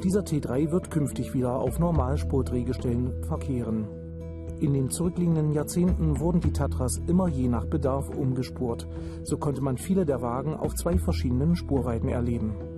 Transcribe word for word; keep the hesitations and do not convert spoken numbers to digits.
dieser T drei wird künftig wieder auf Normalspurdrehgestellen verkehren. In den zurückliegenden Jahrzehnten wurden die Tatras immer je nach Bedarf umgespurt. So konnte man viele der Wagen auf zwei verschiedenen Spurweiten erleben.